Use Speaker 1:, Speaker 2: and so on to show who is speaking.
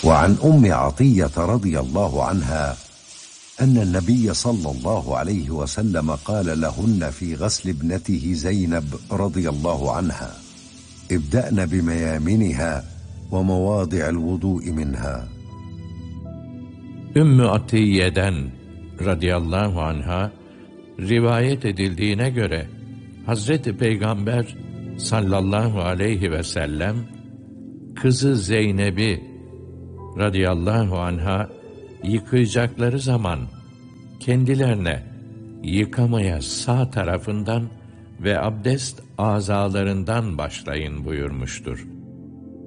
Speaker 1: وعن أم عطية رضي الله عنها أن النبي صلى الله عليه وسلم قال لهن في غسل ابنته زينب رضي الله عنها: ابدأن بميامنها ومواضع الوضوء منها.
Speaker 2: Ümmü Atiye'den radıyallahu anha rivayet edildiğine göre Hazreti Peygamber sallallahu aleyhi ve sellem kızı Zeynep'i radıyallahu anha yıkayacakları zaman kendilerine yıkamaya sağ tarafından ve abdest azalarından başlayın buyurmuştur.